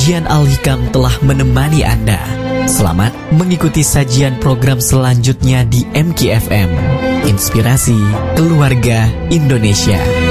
Sajian Al-Hikam telah menemani Anda. Selamat mengikuti sajian program selanjutnya di MKFM, Inspirasi Keluarga Indonesia.